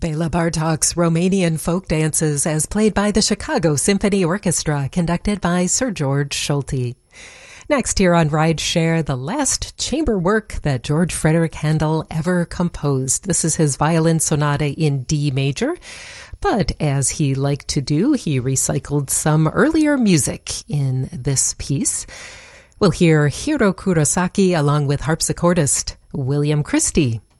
Bela Bartok's Romanian folk dances as played by the Chicago Symphony Orchestra, conducted by Sir George Solti. Next here on Ride Share, the last chamber work that George Frederick Handel ever composed. This is his violin sonata in D major. But as he liked to do, he recycled some earlier music in this piece. We'll hear Hiro Kurosaki along with harpsichordist William Christie.